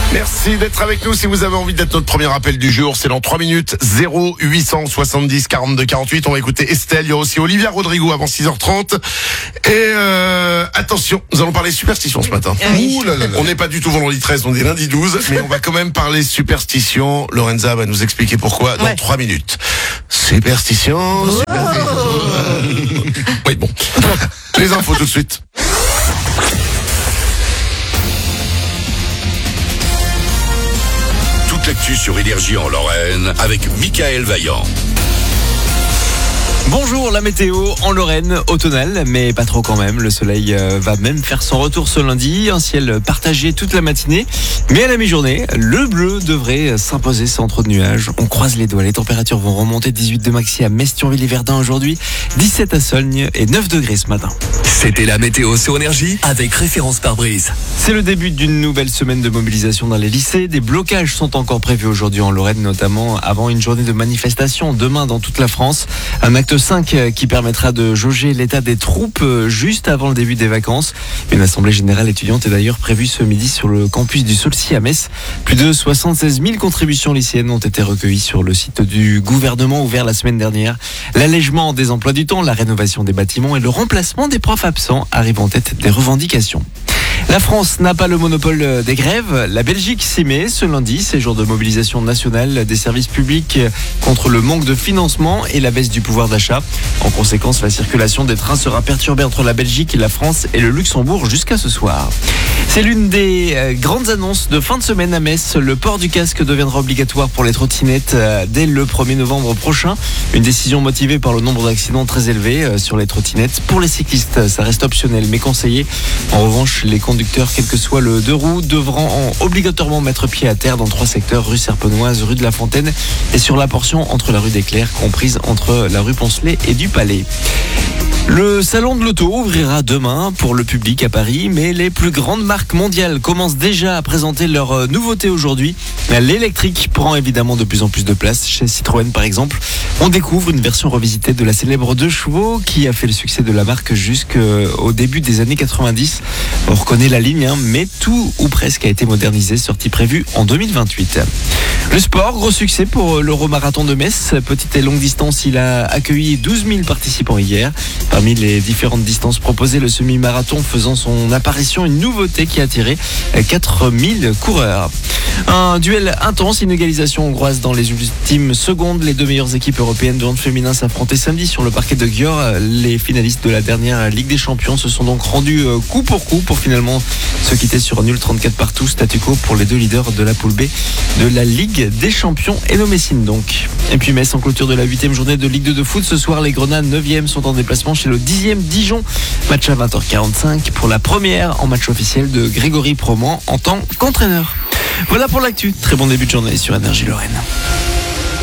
Merci d'être avec nous. Si vous avez envie d'être notre premier appel du jour, c'est dans 3 minutes. 0870 42 48. On va écouter Estelle. Il y a aussi Olivia Rodrigo avant 6h30. Et attention, nous allons parler superstition ce matin. Oui. Ouh là là là. On n'est pas du tout vendredi 13, on est lundi 12. Mais on va quand même parler superstition. Lorenza va nous expliquer pourquoi dans 3 minutes. Superstition. Oui, bon. Les infos tout de suite. Toute l'actu sur Énergie en Lorraine avec Mickaël Vaillant. Bonjour, la météo en Lorraine, automnale, mais pas trop quand même. Le soleil va même faire son retour ce lundi. Un ciel partagé toute la matinée. Mais à la mi-journée, le bleu devrait s'imposer sans trop de nuages. On croise les doigts. Les températures vont remonter. 18 de maxi à Metz, Thionville et Verdun aujourd'hui. 17 à Solgne et 9 degrés ce matin. C'était la météo sur Énergie avec référence pare-brise. C'est le début d'une nouvelle semaine de mobilisation dans les lycées. Des blocages sont encore prévus aujourd'hui en Lorraine, notamment avant une journée de manifestation demain dans toute la France. Un acte 5 qui permettra de jauger l'état des troupes juste avant le début des vacances. Une assemblée générale étudiante est d'ailleurs prévue ce midi sur le campus du Saulcy à Metz. Plus de 76 000 contributions lycéennes ont été recueillies sur le site du gouvernement ouvert la semaine dernière. L'allègement des emplois du temps, la rénovation des bâtiments et le remplacement des profs absents arrivent en tête des revendications. La France n'a pas le monopole des grèves. La Belgique s'y met ce lundi. C'est jour de mobilisation nationale des services publics contre le manque de financement et la baisse du pouvoir d'achat. En conséquence, la circulation des trains sera perturbée entre la Belgique, la France et le Luxembourg jusqu'à ce soir. C'est l'une des grandes annonces de fin de semaine à Metz. Le port du casque deviendra obligatoire pour les trottinettes dès le 1er novembre prochain. Une décision motivée par le nombre d'accidents très élevé sur les trottinettes. Pour les cyclistes, ça reste optionnel mais conseillé. En revanche, les conducteurs, quel que soit le deux roues, devront obligatoirement mettre pied à terre dans 3 secteurs, rue Serpenoise, rue de la Fontaine et sur la portion entre la rue des Clercs, comprise entre la rue Poncelet et du Palais. Le salon de l'auto ouvrira demain pour le public à Paris, mais les plus grandes marques mondiales commencent déjà à présenter leurs nouveautés aujourd'hui. L'électrique prend évidemment de plus en plus de place. Chez Citroën par exemple, on découvre une version revisitée de la célèbre 2 chevaux qui a fait le succès de la marque jusqu'au début des années 90. On reconnaît la ligne, mais tout ou presque a été modernisé, sortie prévue en 2028. Le sport, gros succès pour l'Euromarathon de Metz. Petite et longue distance, il a accueilli 12 000 participants hier. Parmi les différentes distances proposées, le semi-marathon faisant son apparition, une nouveauté qui a attiré 4 000 coureurs. Un duel intense, une égalisation hongroise dans les ultimes secondes. Les 2 meilleures équipes européennes de hand féminin s'affrontaient samedi sur le parquet de Győr. Les finalistes de la dernière Ligue des Champions se sont donc rendus coup pour coup pour finalement se quitter sur un nul 34 partout. Statu quo pour les 2 leaders de la poule B de la Ligue des Champions et nos Messines donc. Et puis Metz en clôture de la 8e journée de Ligue 2 de foot. Ce soir, les Grenats 9e sont en déplacement chez le 10e Dijon. Match à 20h45 pour la première en match officiel de Grégory Proman en tant qu'entraîneur. Voilà pour l'actu. Très bon début de journée sur Énergie Lorraine.